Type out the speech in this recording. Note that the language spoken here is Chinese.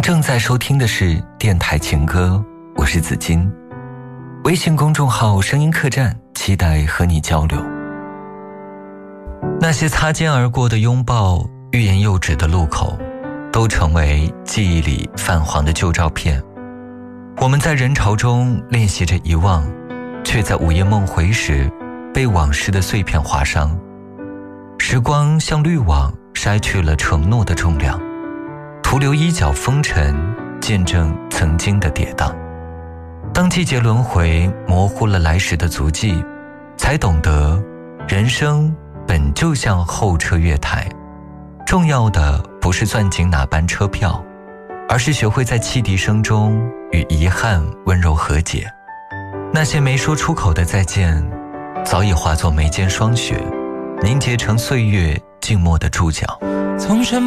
正在收听的是电台情歌，我是子金。微信公众号声音客栈，期待和你交流。那些擦肩而过的拥抱，欲言又止的路口，都成为记忆里泛黄的旧照片。我们在人潮中练习着遗忘，却在午夜梦回时被往事的碎片划伤。时光像滤网，筛去了承诺的重量，徒留衣角风尘，见证曾经的跌宕。当季节轮回模糊了来时的足迹，才懂得人生本就像候车月台，重要的不是攥紧哪班车票，而是学会在汽笛声中与遗憾温柔和解。那些没说出口的再见，早已化作眉间霜雪，凝结成岁月静默的注脚。 从什么